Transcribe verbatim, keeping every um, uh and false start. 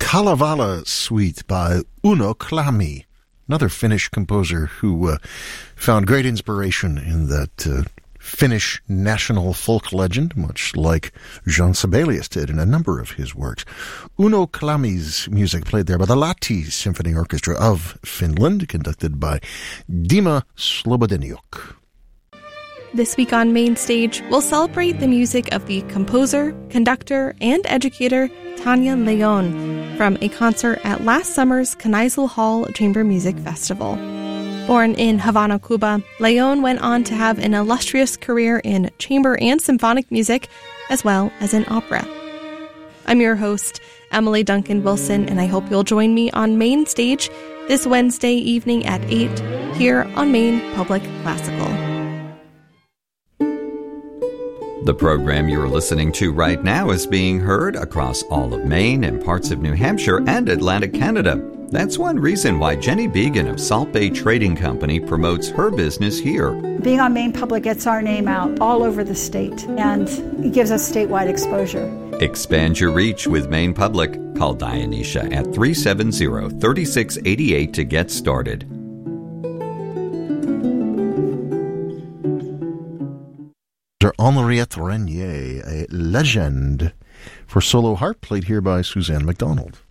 Kalevala Suite by Uno Klami, another Finnish composer who uh, found great inspiration in that uh, Finnish national folk legend, much like Jean Sibelius did in a number of his works. Uno Klami's music played there by the Lahti Symphony Orchestra of Finland, conducted by Dima Slobodeniuk. This week on Main Stage, we'll celebrate the music of the composer, conductor, and educator Tania Leon from a concert at last summer's Kneisel Hall Chamber Music Festival. Born in Havana, Cuba, Leon went on to have an illustrious career in chamber and symphonic music, as well as in opera. I'm your host, Emily Duncan Wilson, and I hope you'll join me on Main Stage this Wednesday evening at eight here on Maine Public Classical. The program you're listening to right now is being heard across all of Maine and parts of New Hampshire and Atlantic Canada. That's one reason why Jenny Began of Salt Bay Trading Company promotes her business here. Being on Maine Public gets our name out all over the state, and it gives us statewide exposure. Expand your reach with Maine Public. Call Dionysia at three seven zero, three six eight eight to get started. Henriette Renier, a legend for solo harp, played here by Suzanne MacDonald.